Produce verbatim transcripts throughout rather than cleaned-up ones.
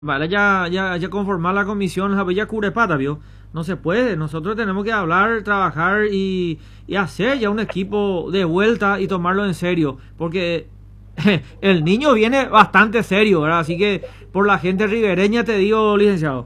Vale, ya, ya, ya conformar la comisión, ya cubre pata, ¿vio? No se puede, nosotros tenemos que hablar, trabajar y, y hacer ya un equipo de vuelta y tomarlo en serio, porque el niño viene bastante serio, ¿verdad? Así que por la gente ribereña te digo, licenciado.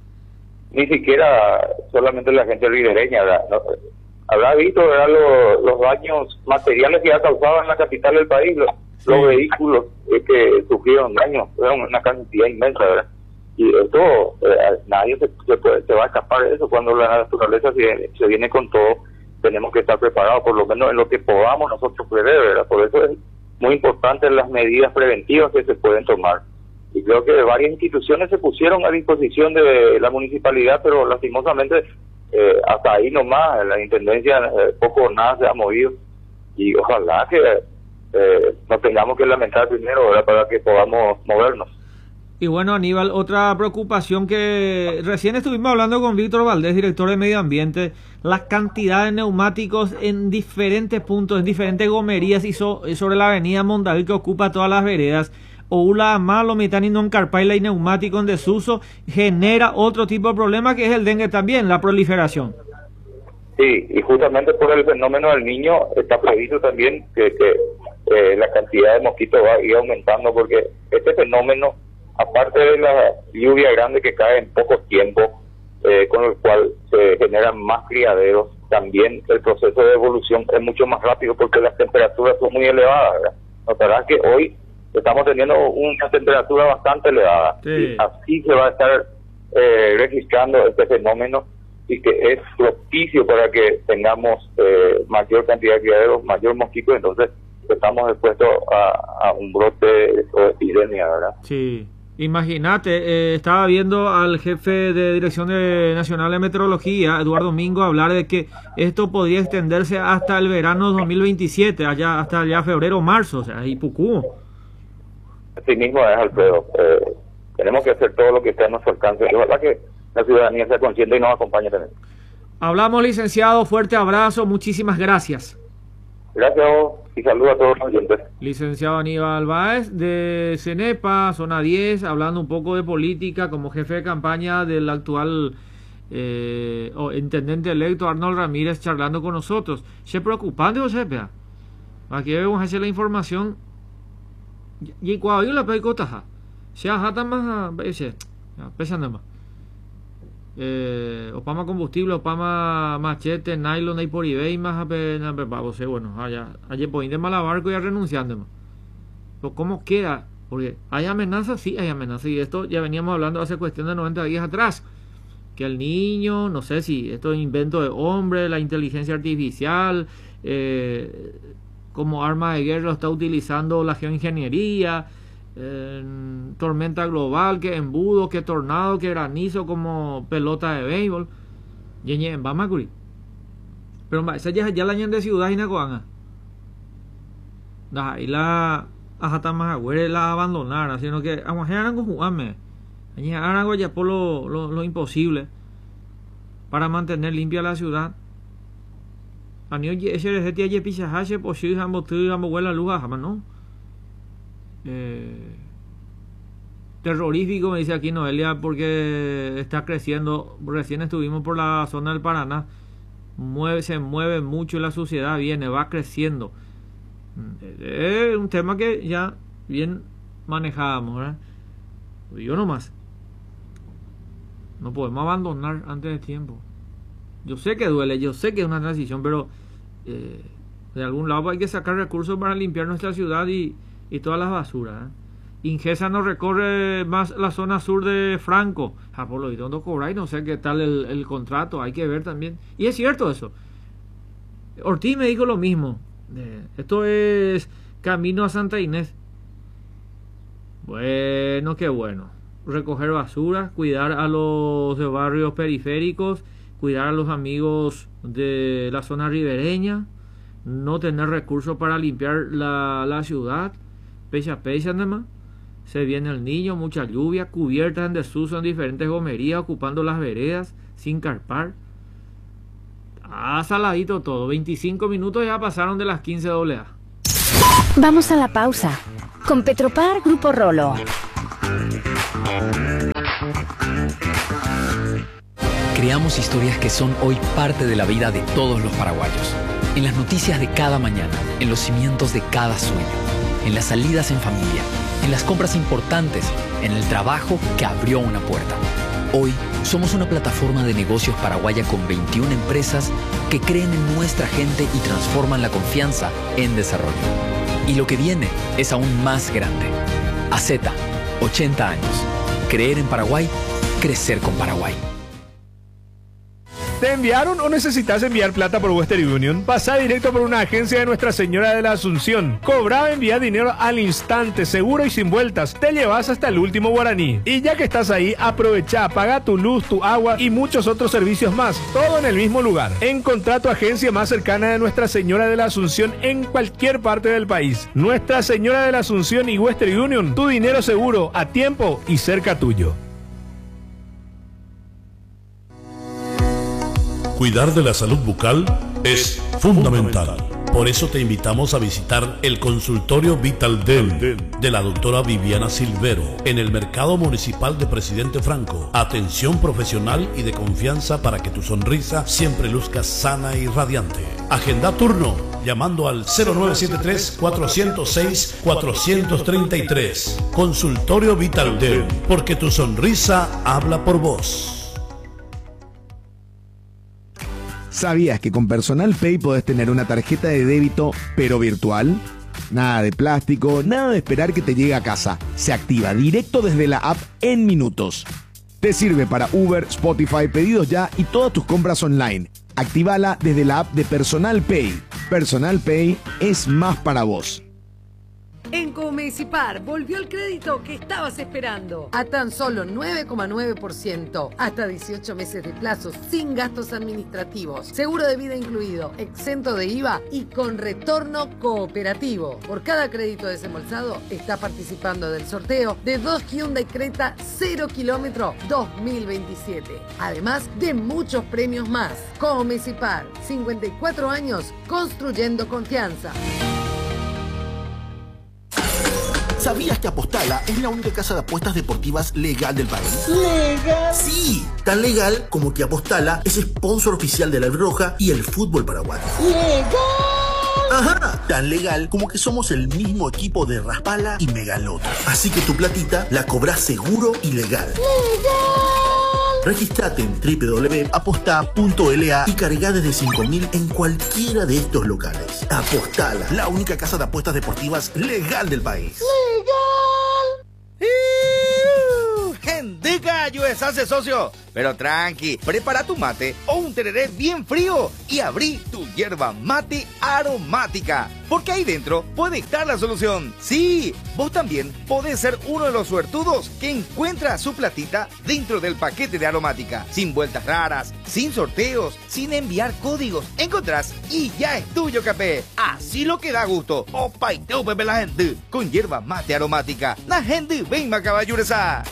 Ni siquiera solamente la gente ribereña, ¿verdad? No, habrá visto, ¿verdad? Los, los daños materiales que ha causado en la capital del país, los, sí. los vehículos eh, que sufrieron daños, era una cantidad inmensa, ¿verdad? Y esto, eh, nadie se, se, puede, se va a escapar de eso. Cuando la naturaleza se, se viene con todo, tenemos que estar preparados, por lo menos en lo que podamos nosotros prever, ¿verdad? Por eso es muy importante las medidas preventivas que se pueden tomar. Y creo que varias instituciones se pusieron a disposición de la municipalidad, pero lastimosamente eh, hasta ahí nomás, la intendencia eh, poco o nada se ha movido. Y ojalá que eh, no tengamos que lamentar primero, ¿verdad? Para que podamos movernos. Y bueno, Aníbal, otra preocupación que recién estuvimos hablando con Víctor Valdés, director de Medio Ambiente, la cantidad de neumáticos en diferentes puntos, en diferentes gomerías y so, sobre la avenida Mondavid que ocupa todas las veredas. O una malo metan y no encarpaila y neumático en desuso genera otro tipo de problema que es el dengue también, la proliferación. Sí, y justamente por el fenómeno del niño está previsto también que, que eh, la cantidad de mosquitos va a ir aumentando, porque este fenómeno, aparte de la lluvia grande que cae en poco tiempo, eh, con el cual se generan más criaderos, también el proceso de evolución es mucho más rápido porque las temperaturas son muy elevadas, ¿verdad? Notarás que hoy estamos teniendo una temperatura bastante elevada, sí. Y así se va a estar eh, registrando este fenómeno, y que es propicio para que tengamos eh, mayor cantidad de criaderos, mayor mosquitos, entonces estamos expuestos a, a un brote o epidemia, ¿verdad? Sí. Imagínate, eh, estaba viendo al jefe de Dirección de Nacional de Meteorología, Eduardo Mingo, hablar de que esto podría extenderse hasta el verano dos mil veintisiete, allá hasta allá febrero, marzo, o sea, y Pucú. Así mismo es, Alfredo. Eh, tenemos que hacer todo lo que esté a nuestro alcance. Es verdad que la ciudadanía sea consciente y nos acompañe también. Hablamos, licenciado. Fuerte abrazo. Muchísimas gracias. Gracias a vos y saludos a todos los oyentes. Licenciado Aníbal Báez de CENEPA, Zona diez, hablando un poco de política como jefe de campaña del actual eh, oh, intendente electo Arnold Ramírez, charlando con nosotros. ¿Se preocupante o se pea? Aquí vamos a hacer la información. Y cuando yo la pego taja, se ajata más, ese, pesan más. Eh, opama combustible, opama machete, nylon y por eBay más apenas, bueno, allá, allá pues de malabarco y a renunciando más. Pero ¿cómo queda? Porque hay amenazas, sí hay amenazas, y esto ya veníamos hablando hace cuestión de noventa días atrás, que el niño, no sé si esto es invento de hombre, la inteligencia artificial, eh, como arma de guerra lo está utilizando la geoingeniería, eh, tormenta global, que embudo, que tornado, que granizo como pelota de béisbol. Yeñe, va Macuri. Pero esa ya ya la de ciudad y nacoanga. Y la ajata más agüere la abandonaron, sino que aguajeran con jugarme. Allí arango ya por lo, lo, lo imposible para mantener limpia la ciudad. Eh, terrorífico, me dice aquí Noelia, porque está creciendo. Recién estuvimos por la zona del Paraná, mueve, se mueve mucho la sociedad, viene, va creciendo. Es un tema que ya bien manejábamos, ¿verdad? Yo nomás no podemos abandonar antes de tiempo. Yo sé que duele, yo sé que es una transición, pero eh, de algún lado hay que sacar recursos para limpiar nuestra ciudad y, y todas las basuras, ¿eh? Ingesa no recorre más la zona sur de Franco. Ah, por lo visto no cobra y no sé qué tal el, el contrato, hay que ver también. Y es cierto eso. Ortiz me dijo lo mismo. Eh, esto es camino a Santa Inés. Bueno, qué bueno. Recoger basura, cuidar a los de barrios periféricos, cuidar a los amigos de la zona ribereña, no tener recursos para limpiar la, la ciudad, pecha pecha además. Se viene el niño, mucha lluvia, cubiertas en desuso en diferentes gomerías, ocupando las veredas, sin carpar. Ah, saladito todo, veinticinco minutos ya pasaron de las quince doble A. Vamos a la pausa. Con Petropar Grupo Rolo. Creamos historias que son hoy parte de la vida de todos los paraguayos. En las noticias de cada mañana, en los cimientos de cada sueño, en las salidas en familia, en las compras importantes, en el trabajo que abrió una puerta. Hoy somos una plataforma de negocios paraguaya con veintiuna empresas que creen en nuestra gente y transforman la confianza en desarrollo. Y lo que viene es aún más grande. A Z, ochenta años. Creer en Paraguay, crecer con Paraguay. ¿Te enviaron o necesitas enviar plata por Western Union? Pasa directo por una agencia de Nuestra Señora de la Asunción. Cobra, envía dinero al instante, seguro y sin vueltas. Te llevas hasta el último guaraní. Y ya que estás ahí, aprovecha, paga tu luz, tu agua y muchos otros servicios más. Todo en el mismo lugar. Encontrá tu agencia más cercana de Nuestra Señora de la Asunción en cualquier parte del país. Nuestra Señora de la Asunción y Western Union. Tu dinero seguro, a tiempo y cerca tuyo. Cuidar de la salud bucal es fundamental. Por eso te invitamos a visitar el consultorio Vital Dent de la doctora Viviana Silvero en el Mercado Municipal de Presidente Franco. Atención profesional y de confianza para que tu sonrisa siempre luzca sana y radiante. Agenda turno llamando al cero nueve siete tres, cuatro cero seis, cuatro tres tres. Consultorio Vital Dent, porque tu sonrisa habla por vos. ¿Sabías que con Personal Pay podés tener una tarjeta de débito, pero virtual? Nada de plástico, nada de esperar que te llegue a casa. Se activa directo desde la app en minutos. Te sirve para Uber, Spotify, pedidos ya y todas tus compras online. Actívala desde la app de Personal Pay. Personal Pay es más para vos. En Comecipar volvió el crédito que estabas esperando a tan solo nueve coma nueve por ciento, hasta dieciocho meses de plazo, sin gastos administrativos, seguro de vida incluido, exento de I V A y con retorno cooperativo. Por cada crédito desembolsado, está participando del sorteo de dos Hyundai Creta cero kilómetro dos mil veintisiete, además de muchos premios más. Comecipar, cincuenta y cuatro años construyendo confianza. ¿Sabías que Apostala es la única casa de apuestas deportivas legal del país? ¿Legal? Sí, tan legal como que Apostala es sponsor oficial de la Roja y el fútbol paraguayo. ¡Legal! Ajá, tan legal como que somos el mismo equipo de Raspala y Megaloto. Así que tu platita la cobras seguro y legal. ¡Legal! Registrate en doble u doble u doble u punto aposta punto l a y carga desde cinco mil en cualquiera de estos locales. Apostala, la única casa de apuestas deportivas legal del país. ¡Legal! ¡Gendica, U S A C, socio! Pero tranqui, prepara tu mate o un tereré bien frío y abrí tu yerba mate aromática. Porque ahí dentro puede estar la solución. Sí, vos también podés ser uno de los suertudos que encuentra su platita dentro del paquete de aromática. Sin vueltas raras, sin sorteos, sin enviar códigos. Encontrás y ya es tuyo, capé. Así lo que da gusto. Opa y tú, Pepe, la gente. Con yerba mate aromática. La gente ven, macaballuresa.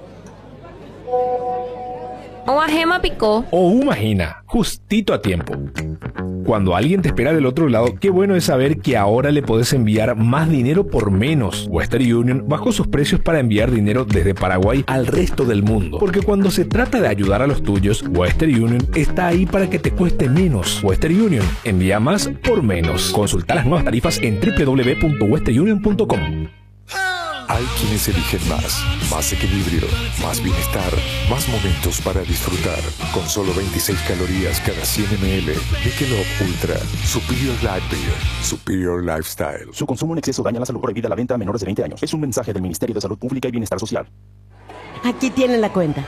O Gema picó. O imagina, justito a tiempo. Cuando alguien te espera del otro lado, qué bueno es saber que ahora le podés enviar más dinero por menos. Western Union bajó sus precios para enviar dinero desde Paraguay al resto del mundo. Porque cuando se trata de ayudar a los tuyos, Western Union está ahí para que te cueste menos. Western Union, envía más por menos. Consulta las nuevas tarifas en doble u doble u doble u punto western union punto com. Hay quienes eligen más, más equilibrio, más bienestar, más momentos para disfrutar. Con solo veintiséis calorías cada cien mililitros, Michelob Ultra, Superior Life Beer, Superior Lifestyle. Su consumo en exceso daña la salud. Prohibida la venta a menores de veinte años. Es un mensaje del Ministerio de Salud Pública y Bienestar Social. Aquí tienen la cuenta.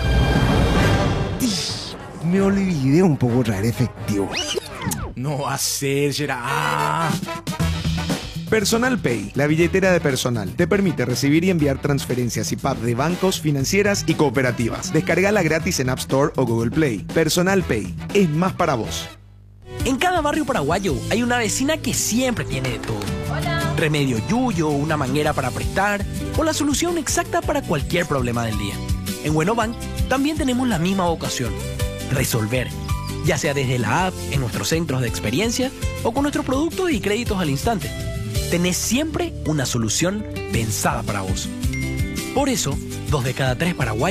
Me olvidé un poco traer efectivo. No hacer, será. Ah. Personal Pay, la billetera de personal, te permite recibir y enviar transferencias y P A P de bancos, financieras y cooperativas. Descargala gratis en App Store o Google Play. Personal Pay, es más para vos. En cada barrio paraguayo hay una vecina que siempre tiene de todo. Hola. Remedio yuyo, una manguera para prestar o la solución exacta para cualquier problema del día. En Buenobank también tenemos la misma vocación, resolver. Ya sea desde la app, en nuestros centros de experiencia o con nuestros productos y créditos al instante. Tenés siempre una solución pensada para vos. Por eso, dos de cada tres paraguayos